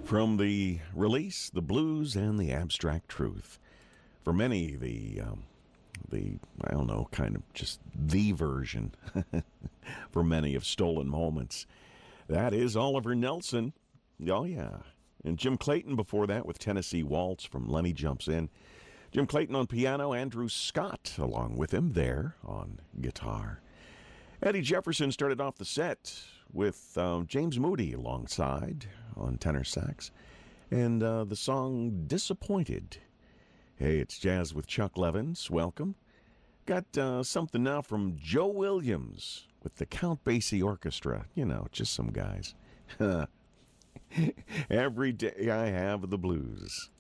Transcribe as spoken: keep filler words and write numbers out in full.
From the release, The Blues and the Abstract Truth. For many, the, um, the I don't know, kind of just the version for many of Stolen Moments. That is Oliver Nelson. Oh, yeah. And Jim Clayton before that with Tennessee Waltz from Lenny Jumps In. Jim Clayton on piano, Andrew Scott along with him there on guitar. Eddie Jefferson started off the set with um, James Moody alongside on tenor sax. And uh, the song Disappointed. Hey, it's Jazz with Chuck Levins. Welcome. Got uh, something now from Joe Williams with the Count Basie Orchestra. You know, just some guys. Every day I have the blues.